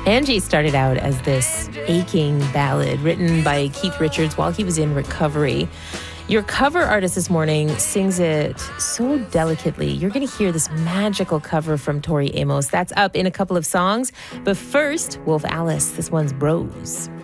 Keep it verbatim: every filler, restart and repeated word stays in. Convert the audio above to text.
Angie started out as this aching ballad written by Keith Richards while he was in recovery. Your cover artist this morning sings it so delicately. You're going to hear this magical cover from Tori Amos. That's up in a couple of songs. But first, Wolf Alice. This one's Bros.